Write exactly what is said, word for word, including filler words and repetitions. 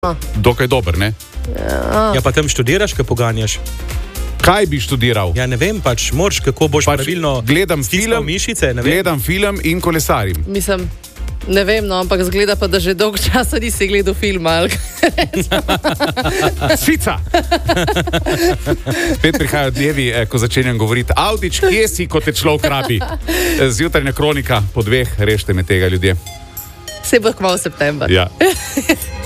Dokaj dober, ne? Ja, pa tam študiraš, kaj poganjaš? Kaj bi študiral? Ja, ne vem, pač moraš, kako boš Pač pravilno gledam stiskal film, mišice, ne vem. Gledam film in kolesarim. Mislim, ne vem, no, ampak zgleda pa, da že dolgo časa nisi gledal filma. ali Svica! Spet prihajajo dnevi, eh, ko začenjam govoriti. Avdič, kje si, ko te človek rabi? Zjutrajna kronika po dveh, rešite me tega, ljudje. Se bo kmalu september. Ja.